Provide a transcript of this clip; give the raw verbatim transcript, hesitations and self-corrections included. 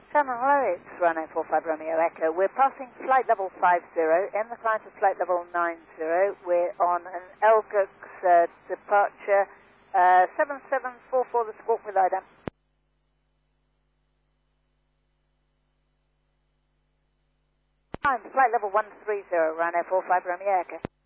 Salmon, hello, it's Runway four five Romeo Echo. We're passing flight level five zero, in the climb to flight level nine zero. We're on an L G U X uh, departure, uh, seven seven four four, the squawk with I D A M. Climb, flight level one three zero, Runway four five Romeo Echo.